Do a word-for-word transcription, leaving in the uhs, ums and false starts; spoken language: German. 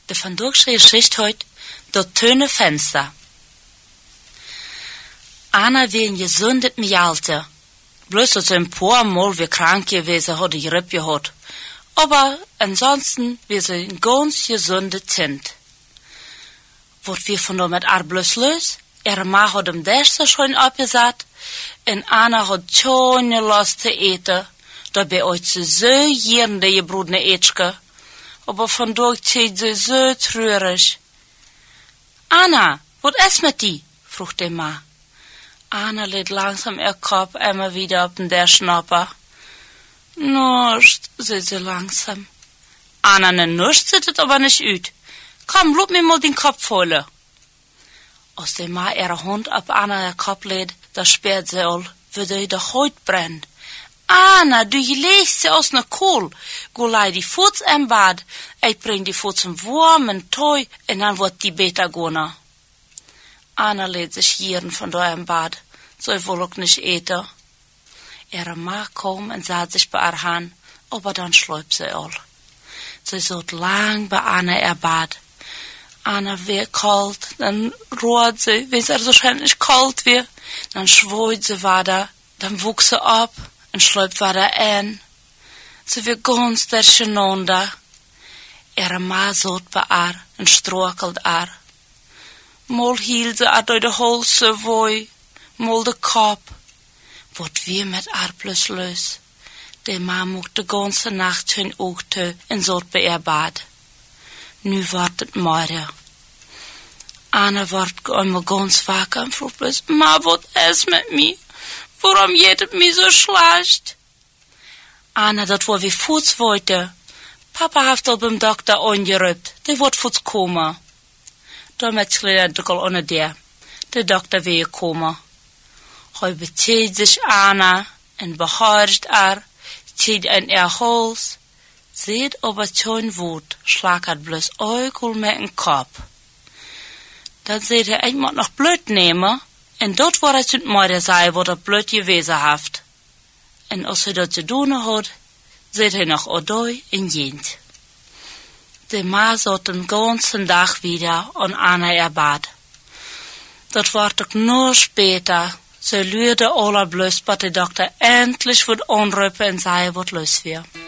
De vandaagse Geschichte heute, das töne Fenster. Anna wie ein gesundet Mialte. Bloß dass ein paar Mal wie krank gewesen hat, die Rippe hat. Aber ansonsten wie sie ein ganz gesunde Kind. Wort wir von damit ar bloß los? Ihre Ma hat im Däster schon abgesagt, und Anna hat schon Lust zu eten. Da bei euch so jirnde gebrudene Ätschke. Aber von dort steht sie so traurig. Anna, was ist mit die? frug die Ma. Anna lädt langsam ihr Kopf immer wieder auf den der Schnapper. Nuscht, sagt sie langsam. Anna, ne Nuscht sieht es aber nicht ut. Komm, lob mir mal den Kopf holen. Als die Ma ihre Hand auf Anna der Kopf lädt, da sperrt sie all, würde der Haut brennt. Anna, du legst sie aus ne Kohl. Gulei die Fuß im Bad. Ich bring die Fuß im warm und Toi, und dann wird die Beta gona. Anna lädt sich hier von da im Bad. So ich wohl auch nicht eten. Ihre Ma kam und sah sich bei ihr an, aber dann schläuft sie all. Sie saß lang bei Anna ihr Bad. Anna wird kalt, dann rohrt sie, wie es so scheinlich kalt wird. Dann schweut sie weiter, dann wuchs sie ab. En schläupt weiter ein. Sie wird ganz durcheinander. Ihre Ma satt bei ihr und strokelt ihr. Mal hielt sie ihr durch den Hals so woi, mal den Kopf. Wort wir mit ihr bloß los. Die Ma muck die ganze Nacht hun Augen zu und satt bei ihr Bad. Nu wartet morgen. Anna wird einmal ganz wacker und fragt bloß, Ma, was ist mit mir? Warum geht es mir so schlecht? Anna, dat war wie Fuß wollte. Papa hat al beim Doktor angerufen, der wird Fuß kommen. Damit schlittert er ohne der. Der Doktor will kommen. Hij bezieht sich Anna und behorcht er, zieht in ihr Hals, sieht aber schon Wut, schlagert bloß Eugel mit dem Kopf. Dann sieht er einmal noch blöd nehmen, und dort war es nicht mehr sei, wo er blöd gewesen haft. Und als er das zu tun hat, sieht er noch Odoi in Jent. Die Ma satt den ganzen Tag wieder an Anna ihr Bad. Das war doch nur später, so lüde alle bloß, bis der Doktor endlich wird anrufen und sei, was los wird.